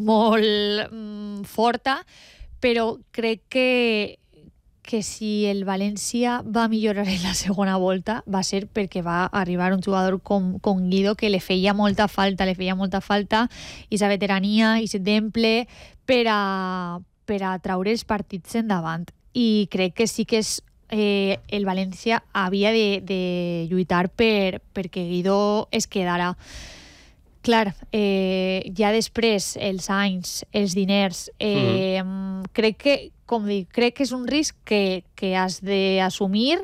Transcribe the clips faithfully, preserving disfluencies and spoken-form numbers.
molt mm, forta, però crec que, que si el València va millorar en la segona volta va ser perquè va arribar un jugador com, com Guido, que li feia molta falta, li feia molta falta i sa veterania i sa temple per a, per a traure els partits endavant. I crec que sí que és eh, el València havia de, de lluitar per, perquè Guido es quedara. Clar, eh, ja després els anys, els diners, eh, mm. crec que, com dic, crec que és un risc que, que has d'assumir,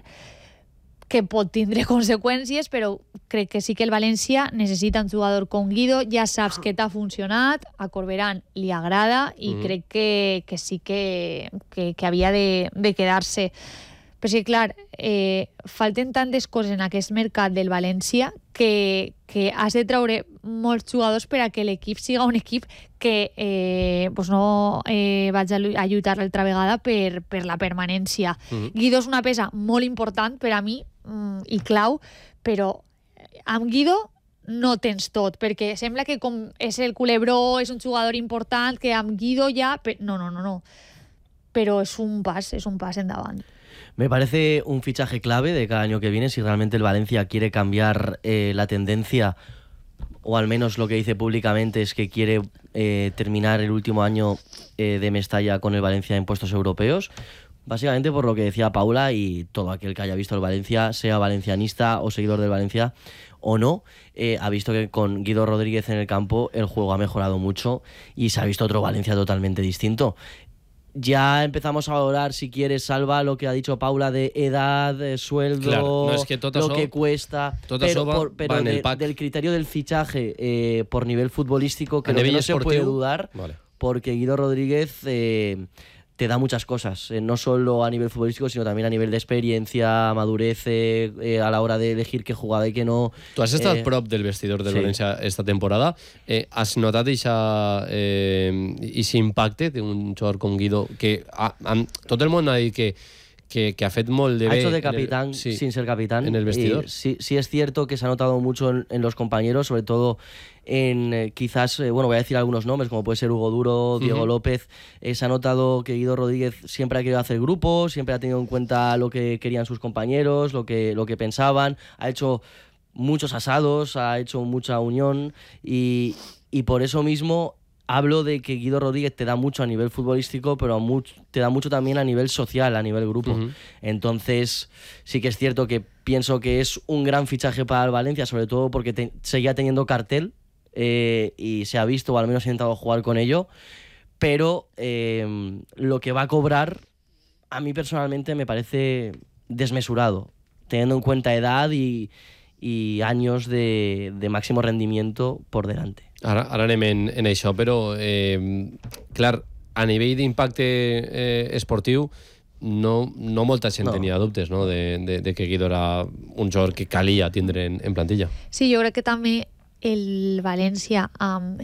que pot tindre conseqüències, però crec que sí que el València necessita un jugador com Guido, ja saps que t'ha funcionat, a Corberán li agrada i mm. crec que, que sí que, que, que havia de, de quedar-se. Però sí, clar, eh, falten tantes coses en aquest mercat del València que, que has de treure molts jugadors per a que l'equip siga un equip que eh, pues no eh, vaig a lluitar l'altra vegada per, per la permanència. Mm-hmm. Guido és una peça molt important per a mi mm, i clau, però amb Guido no tens tot, perquè sembla que com és el culebró, és un jugador important, que amb Guido ja... No, no, no, no. Però és un pas, és un pas endavant. Me parece un fichaje clave de cada año que viene si realmente el Valencia quiere cambiar eh, la tendencia, o al menos lo que dice públicamente es que quiere eh, terminar el último año eh, de Mestalla con el Valencia en puestos europeos. Básicamente por lo que decía Paula, y todo aquel que haya visto el Valencia, sea valencianista o seguidor del Valencia o no, eh, ha visto que con Guido Rodríguez en el campo el juego ha mejorado mucho y se ha visto otro Valencia totalmente distinto. Ya empezamos a valorar, si quieres, Salva, lo que ha dicho Paula de edad, de sueldo, claro, no, es que tot lo això, que cuesta, pero, va, por, pero va de, del criterio del fichaje eh, por nivel futbolístico, creo que no se puede dudar, vale. Porque Guido Rodríguez eh, te da muchas cosas, eh, no solo a nivel futbolístico, sino también a nivel de experiencia, madurez eh, eh, a la hora de elegir qué jugada y qué no. Tu has estat eh, prop del vestidor del sí. València esta temporada. Eh, has notat eixa, eh, eixe impacte d'un jugador com Guido, que a, a, tot el món ha dit que Que, que ha fet molt de bé. Ha hecho de capitán el, sí, sin ser capitán. En el vestidor. Sí, sí es cierto que se ha notado mucho en, en los compañeros, sobre todo en eh, quizás, eh, bueno, voy a decir algunos nombres, como puede ser Hugo Duro, Diego uh-huh. López. Eh, se ha notado que Guido Rodríguez siempre ha querido hacer grupo, siempre ha tenido en cuenta lo que querían sus compañeros, lo que, lo que pensaban. Ha hecho muchos asados, ha hecho mucha unión y, y por eso mismo hablo de que Guido Rodríguez te da mucho a nivel futbolístico, pero mucho, te da mucho también a nivel social, a nivel grupo. Uh-huh. Entonces, sí que es cierto que pienso que es un gran fichaje para el Valencia, sobre todo porque te, seguía teniendo cartel eh, y se ha visto, o al menos ha intentado jugar con ello, pero eh, lo que va a cobrar, a mí personalmente me parece desmesurado, teniendo en cuenta edad y, y años de, de máximo rendimiento por delante. Ara, ara anem en, en això, però eh, clar, a nivell d'impacte eh, esportiu no, no molta gent no. tenia dubtes, no? de, de, de que Guido era un jugador que calia tindre en, en plantilla. Sí, jo crec que també el València amb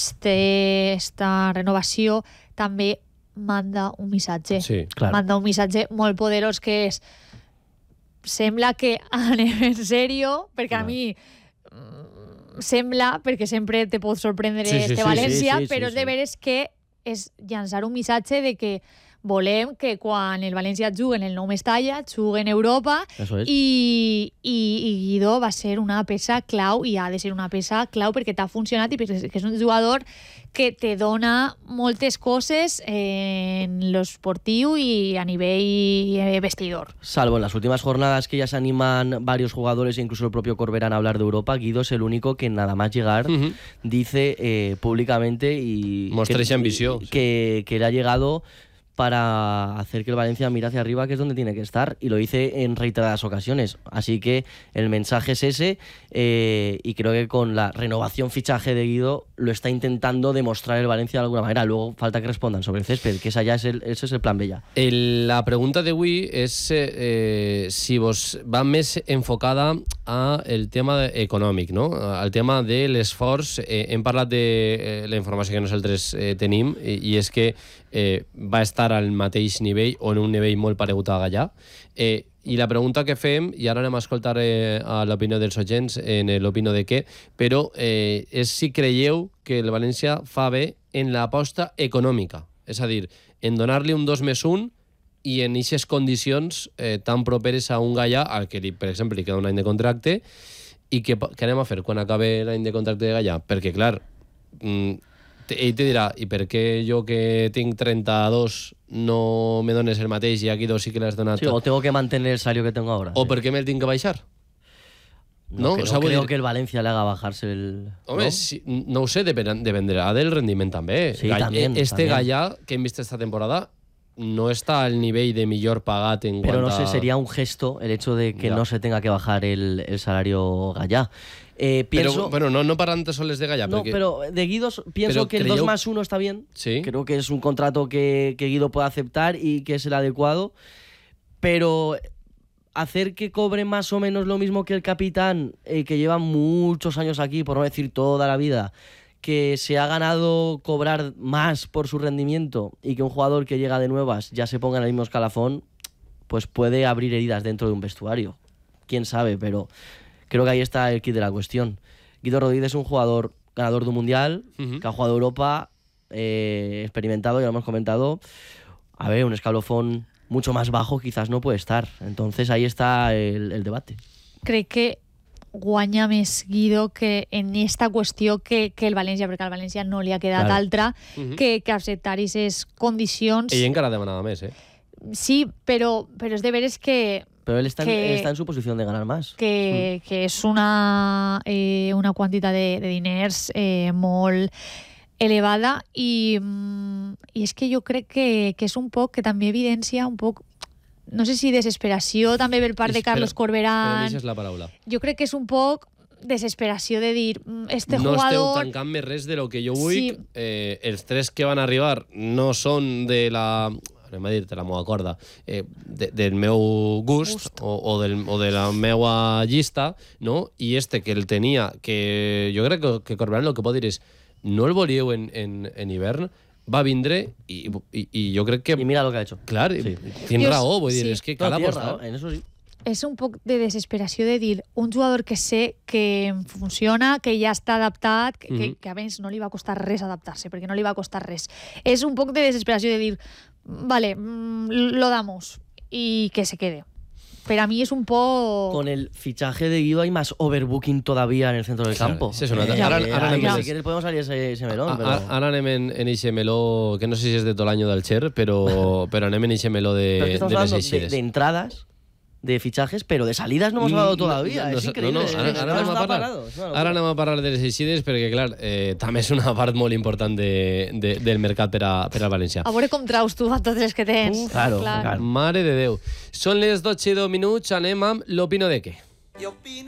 este, esta renovació també manda un missatge, sí, clar. manda un missatge molt poderós, que és sembla que anem en sèrio, perquè no. a mi sembla, perquè sempre te pot sorprendre sí, sí, este sí, València, sí, sí, però sí, sí. de veres que és llançar un missatge de que volem que quan el València jugui en el nou Mestalla, jugui en Europa, i, i, i Guido va ser una peça clau, i ha de ser una peça clau perquè t'ha funcionat i perquè és un jugador que te dona moltes coses en lo esportiu y a nivel vestidor. Salvo en las últimas jornadas que ya se animan varios jugadores e incluso el propio Corberán a hablar de Europa, Guido es el único que nada más llegar uh-huh. dice eh, públicamente y mostra esa ambición que, que le ha llegado para hacer que el Valencia mire hacia arriba, que es donde tiene que estar, y lo dice en reiteradas ocasiones. Así que el mensaje es ese, eh, y creo que con la renovación fichaje de Guido lo está intentando demostrar el Valencia de alguna manera. Luego falta que respondan sobre el césped, que esa ya es el, ese es el plan B ya. El, la pregunta d'avui és eh, si vos va més enfocada a el tema econòmic, no? Al tema de l'esforç. Eh, hem parlat de eh, la informació que nosaltres eh, tenim, i, i és que eh, va estar al mateix nivell o en un nivell molt paregut a Gallà. Eh, I la pregunta que fem, i ara anem a escoltar eh, a l'opinió dels oients en l'opinió de què, però eh, és si creieu que el València fa bé en l'aposta econòmica. És a dir, en donar-li un dos més un i en aquestes condicions eh, tan properes a un Gallà, al que, li, per exemple, li queda un any de contracte, i què, què anem a fer quan acabi l'any de contracte de Gallà? Perquè, clar, mm, ell te dirà, i per què jo que tinc trenta-dos no me dones el mateix i aquí dos sí que l'has donat? Sí, o tengo que mantener el salario que tengo ahora. O sí. per què me'l tinc que baixar? No, No, que o sea, no vull creo dir- que el Valencia le haga bajarse el... Home, ¿no? sí, no ho sé, depèn- dependrà del rendiment també. Sí, Gall- también, Este también. Gallà que hem vist esta temporada no está al nivell de millor pagat en Pero no quant a... sé, sería un gesto el hecho de que Ya. no se tenga que bajar el, el salario Gallá. Eh, pienso... Pero, bueno, no, no parlant soles de Gallà, No, perquè... pero de Guido pienso Pero que el creyó- dos más uno está bien. Sí. Creo que es un contrato que, que Guido puede aceptar y que es el adecuado. Pero hacer que cobre más o menos lo mismo que el capitán, eh, que lleva muchos años aquí, por no decir toda la vida, que se ha ganado cobrar más por su rendimiento y que un jugador que llega de nuevas ya se ponga en el mismo escalafón, pues puede abrir heridas dentro de un vestuario. Quién sabe, pero creo que ahí está el kit de la cuestión. Guido Rodríguez es un jugador ganador de un mundial, Ujú. que ha jugado Europa, eh, experimentado, ya lo hemos comentado. A ver, un escalofón mucho más bajo quizás no puede estar. Entonces ahí está el, el debate. Crec que guanya més Guido que en esta qüestió que, que el València, perquè al València no li ha quedat Claro. altra Mhm. que, que acceptar aquestes condicions. Ell encara demanava més, eh? Sí, però, però és de veres que, Pero él está, en, Que- él está en su posición de ganar más. que, que és una, eh, una quantitat de, de diners eh, molt elevada i, mm, i és que jo crec que, que és un poc, que també evidencia un poc, no sé si desesperació també per part de Espera, Carlos Però Corberán. deixes la paraula. Jo crec que és un poc desesperació de dir, mm, este no esteu jugador... tancant més res de lo que jo vull. Sí. Eh, els tres que van arribar no són de la... anem a dir-te la meva corda, eh, de, del meu gust, Gust. O, o, del, o de la meva llista, no? I este que el tenia, que jo crec que, que Corberán el que pot dir és no el volíeu en, en, en hivern, va vindre i, i, i jo crec que... Y mira lo que ha hecho. Clar, Sí. tens Jo- raó, vull dir, sí. és que No, cal tienes apostar. razón, en eso sí. És un poc de desesperació de dir un jugador que sé que funciona, que ja està adaptat, que, que, Mhm. que a més no li va costar res adaptar-se, perquè no li va costar res. És un poc de desesperació de dir, vale, mm, lo damos y que se quede. Pero a mí es un poco... Con el fichaje de Guido hay más overbooking todavía en el centro del Claro, campo. esa es una- Eh, ahora- eh, ahora ahí, anem a- si quieres podemos salir ese, ese melón. A- pero... a- Ara anem en, en eixe meló, que no sé si és de tot l'any del Xer, però, però anem en eixe meló de, Pero es que estamos de les hablando de, eixides. de entradas, de fichajes, pero de salidas no hemos hablado todavía. No, no, es no, increíble. no, es- ara, es- ara no anem a está parlar. parado, es una locura. Ara anem a parlar de les eixides perquè, clar, eh, també és una part molt important de, de, del mercat per, a, per al València. A veure com traus tu a tots els que tens. Uf, claro, claro. Mare de Déu. Són les dotze i dos minuts, anem amb l'opino de què.